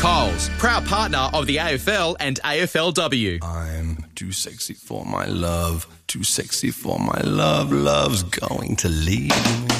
Coles, proud partner of the AFL and AFLW. I'm too sexy for my love, too sexy for my love, love's going to leave me.